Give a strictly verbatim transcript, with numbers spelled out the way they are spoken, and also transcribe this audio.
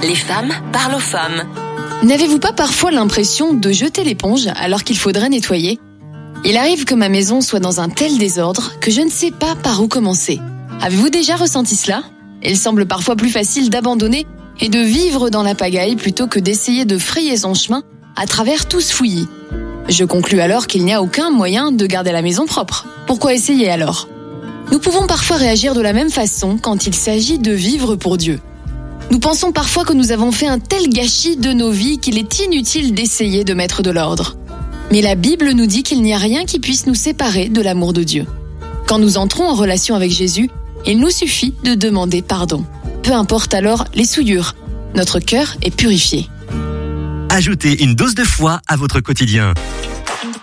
Les femmes parlent aux femmes. N'avez-vous pas parfois l'impression de jeter l'éponge alors qu'il faudrait nettoyer ? Il arrive que ma maison soit dans un tel désordre que je ne sais pas par où commencer. Avez-vous déjà ressenti cela ? Il semble parfois plus facile d'abandonner et de vivre dans la pagaille plutôt que d'essayer de frayer son chemin à travers tout ce fouillis. Je conclus alors qu'il n'y a aucun moyen de garder la maison propre. Pourquoi essayer alors ? Nous pouvons parfois réagir de la même façon quand il s'agit de vivre pour Dieu. Nous pensons parfois que nous avons fait un tel gâchis de nos vies qu'il est inutile d'essayer de mettre de l'ordre. Mais la Bible nous dit qu'il n'y a rien qui puisse nous séparer de l'amour de Dieu. Quand nous entrons en relation avec Jésus, il nous suffit de demander pardon. Peu importe alors les souillures, notre cœur est purifié. Ajoutez une dose de foi à votre quotidien.